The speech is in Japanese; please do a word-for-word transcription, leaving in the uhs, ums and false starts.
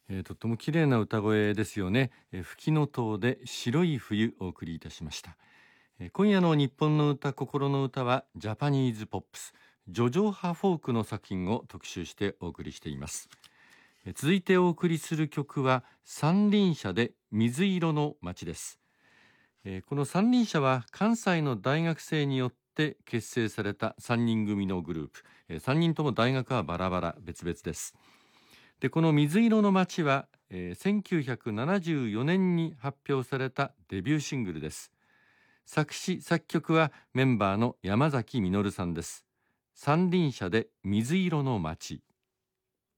えーとっても綺麗な歌声ですよね。えー、吹きの塔で白い冬をお送りいたしました。えー今夜の日本の歌心の歌はジャパニーズポップスジョジョ派フォークの作品を特集してお送りしています。えー続いてお送りする曲は三輪車で水色の街です。えーこの三輪車は関西の大学生によって結成されたさんにん組のグループ、えーさんにんとも大学はバラバラ別々です。でこの水色の街は、えーせんきゅうひゃくななじゅうよねんに発表されたデビューシングルです。作詞作曲はメンバーの山崎実さんです。三輪車で水色の街。